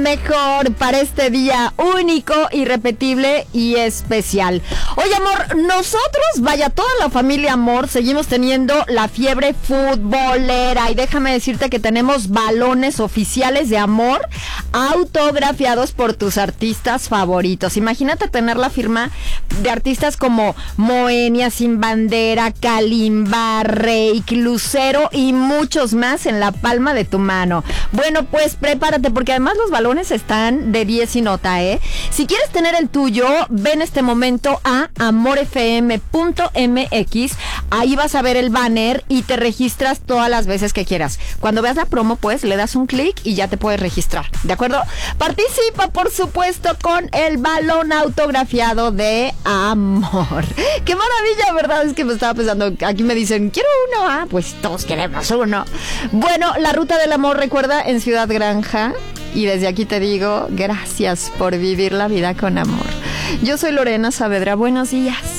mejor para este día único, irrepetible y especial. Oye, amor, nosotros, vaya, toda la familia Amor, seguimos teniendo la fiebre futbolera. Y déjame decirte que tenemos balones oficiales de Amor autografiados por tus artistas favoritos. Imagínate tener la firma de artistas como Moenia, Sin Bandera, Kalimba, Reik, Lucero y muchos más en la palma de tu mano. Bueno, pues prepárate, porque además los balones están de 10 y nota, ¿eh? Si quieres tener el tuyo, ven este momento a amorfm.mx. Ahí vas a ver el banner y te registras todas las veces que quieras. Cuando veas la promo, pues le das un clic y ya te puedes registrar, ¿de acuerdo? Participa, por supuesto, con el balón autografiado de Amor. ¡Qué maravilla!, ¿verdad? Es que me estaba pensando, aquí me dicen, quiero uno. Ah, pues todos queremos uno. Bueno, la Ruta del Amor, recuerda, en Ciudad Granja. Y desde aquí te digo, gracias por vivir la vida con amor. Yo soy Lorena Saavedra. Buenos días.